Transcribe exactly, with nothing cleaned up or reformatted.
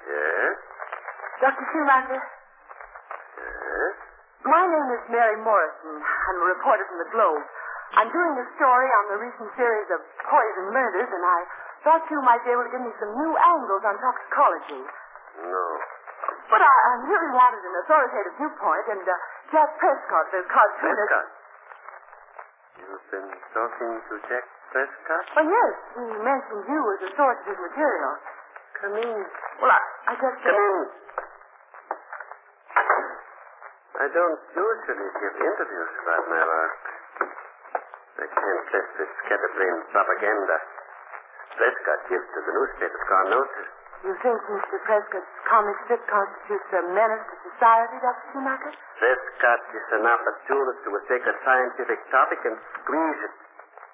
Yes? Doctor Schumacher? Yes? My name is Mary Morrison. I'm a reporter from the Globe. I'm doing a story on the recent series of poison murders, and I thought you might be able to give me some new angles on toxicology. No. But I, I really wanted an authoritative viewpoint, and uh, Jack Prescott, the cartoonist... Prescott? You've been talking to Jack Prescott? Oh, yes. He mentioned you as a source of his material. Come in. Well, I, I just... Come in. I don't usually give interviews about my work. I can't let this scatterbrained propaganda Prescott gives to the newspapers gone notice. You think Mister Prescott's comic strip constitutes a menace to society, Doctor Schumacher? Prescott is an opportunist who will take a scientific topic and squeeze it